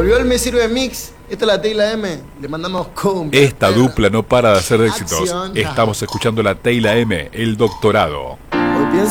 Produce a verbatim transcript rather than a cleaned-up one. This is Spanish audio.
Volvió el Me Sirve Mix. Esta es la Teyla M. Le mandamos cumbia. Esta dupla no para de hacer éxitos. Acción. Estamos escuchando la Teyla M, El Doctorado.